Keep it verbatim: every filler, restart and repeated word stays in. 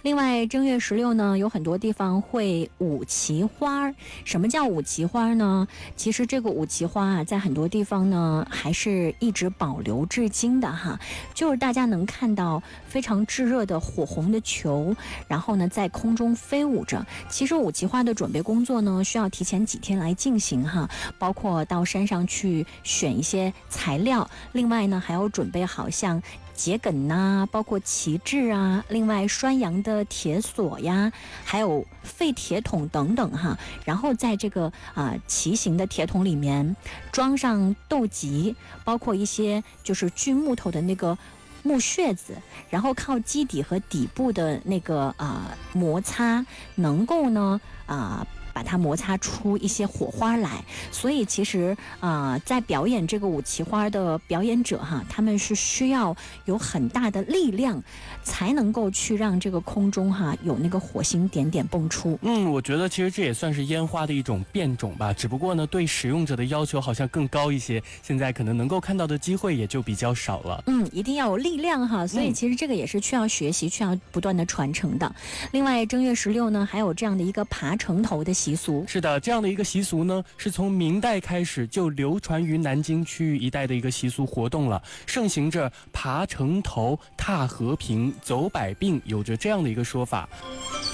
另外，正月十六呢，有很多地方会舞旗花。什么叫舞旗花呢？其实这个舞旗花啊，在很多地方呢，还是一直保留至今的哈。就是大家能看到非常炙热的火红的球，然后呢，在空中飞舞着。其实舞旗花的准备工作呢，需要提前几天来进行哈，包括到山上去选一些材料，另外呢，还要准备好像桔梗呐、包括旗帜啊，另外拴羊的铁索呀，还有废铁桶等等哈。然后在这个啊、呃、旗形的铁桶里面装上豆荠，包括一些就是锯木头的那个木屑子，然后靠基底和底部的那个啊、呃、摩擦，能够呢啊。呃把它摩擦出一些火花来，所以其实啊、呃，在表演这个舞旗花的表演者哈，他们是需要有很大的力量，才能够去让这个空中哈有那个火星点点蹦出。 嗯，我觉得其实这也算是烟花的一种变种吧，只不过呢，对使用者的要求好像更高一些，现在可能能够看到的机会也就比较少了。 嗯，一定要有力量哈，所以其实这个也是需要学习、需要不断的传承的。另外，正月十六呢，还有这样的一个爬城头的习俗。 是的，这样的一个习俗呢，是从明代开始就流传于南京区域一带的一个习俗活动了，盛行着爬城头、踏和平、走百病，有着这样的一个说法。